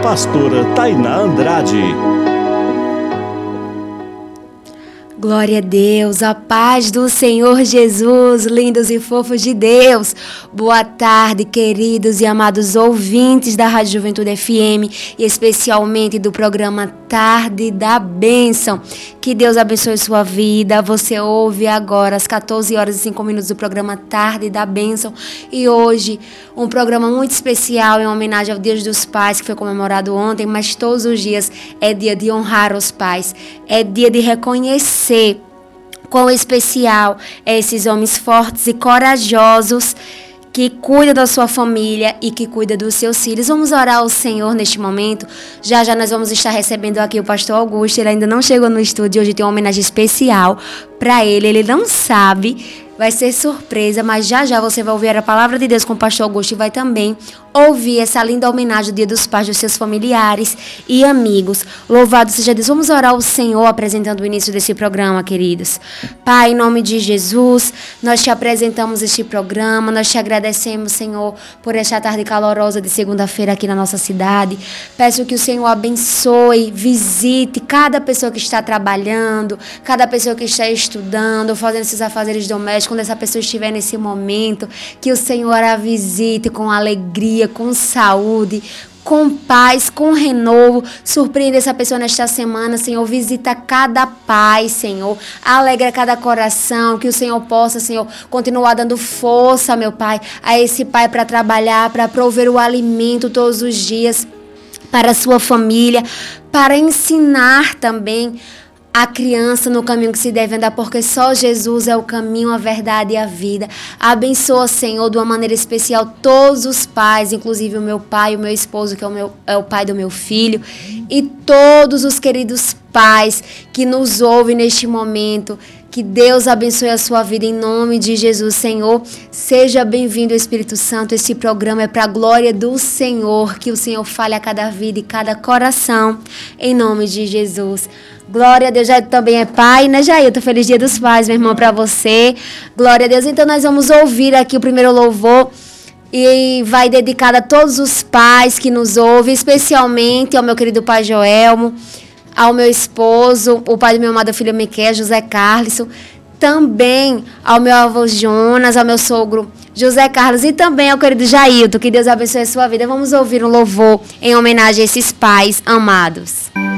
pastora Tainá Andrade. Glória a Deus, a paz do Senhor Jesus, lindos e fofos de Deus. Boa tarde, queridos e amados ouvintes da Rádio Juventude FM e especialmente do programa Tarde da Bênção. Que Deus abençoe sua vida. Você ouve agora às 14 horas e 5 minutos do programa Tarde da Bênção. E hoje, um programa muito especial em homenagem ao Dia dos Pais, que foi comemorado ontem, mas todos os dias é dia de honrar os pais. É dia de reconhecer quão especial é esses homens fortes e corajosos que cuidam da sua família e que cuidam dos seus filhos. Vamos orar ao Senhor neste momento. Já nós vamos estar recebendo aqui o pastor Augusto. Ele ainda não chegou no estúdio. Hoje tem uma homenagem especial para ele. Ele não sabe. Vai ser surpresa, mas já você vai ouvir a palavra de Deus com o pastor Augusto e vai também ouvir essa linda homenagem ao Dia dos Pais dos seus familiares e amigos. Louvado seja Deus. Vamos orar ao Senhor apresentando o início desse programa, queridos. Pai, em nome de Jesus, nós te apresentamos este programa, nós te agradecemos, Senhor, por esta tarde calorosa de segunda-feira aqui na nossa cidade. Peço que o Senhor abençoe, visite cada pessoa que está trabalhando, cada pessoa que está estudando, fazendo seus afazeres domésticos. Quando essa pessoa estiver nesse momento, que o Senhor a visite com alegria, com saúde, com paz, com renovo. Surpreenda essa pessoa nesta semana, Senhor. Visita cada pai, Senhor. Alegra cada coração. Que o Senhor possa, Senhor, continuar dando força, meu Pai, a esse pai para trabalhar, para prover o alimento todos os dias para a sua família, para ensinar também a criança no caminho que se deve andar, porque só Jesus é o caminho, a verdade e a vida. Abençoa, Senhor, de uma maneira especial todos os pais, inclusive o meu pai, o meu esposo, que é o pai do meu filho, e todos os queridos pais que nos ouvem neste momento. Que Deus abençoe a sua vida em nome de Jesus, Senhor. Seja bem-vindo, Espírito Santo. Esse programa é para a glória do Senhor. Que o Senhor fale a cada vida e cada coração, em nome de Jesus. Glória a Deus. Jair também é pai, né, Jair? Feliz Dia dos Pais, meu irmão, para você. Glória a Deus. Então nós vamos ouvir aqui o primeiro louvor e vai dedicado a todos os pais que nos ouvem, especialmente ao meu querido pai Joelmo, ao meu esposo, o pai do meu amado filho Miquel, José Carlos, também ao meu avô Jonas, ao meu sogro José Carlos e também ao querido Jailton. Que Deus abençoe a sua vida. Vamos ouvir um louvor em homenagem a esses pais amados.